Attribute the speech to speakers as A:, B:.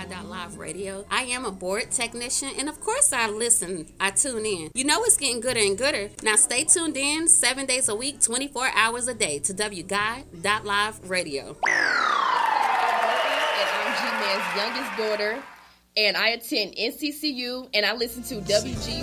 A: WGuy.live radio. I am a board technician, and of course I tune in. You know it's getting gooder and gooder. Now stay tuned in 7 days a week, 24 hours a day to WGuy.live radio.
B: And I'm G-Man's youngest daughter, and I attend NCCU, and I listen to WGYY